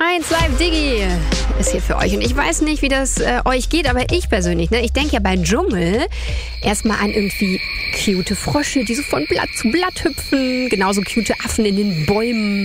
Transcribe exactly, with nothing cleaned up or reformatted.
eins Live Digi ist hier für euch. Und ich weiß nicht, wie das äh, euch geht, aber ich persönlich, ne, ich denke ja bei Dschungel erstmal an irgendwie cute Frösche, die so von Blatt zu Blatt hüpfen. Genauso cute Affen in den Bäumen.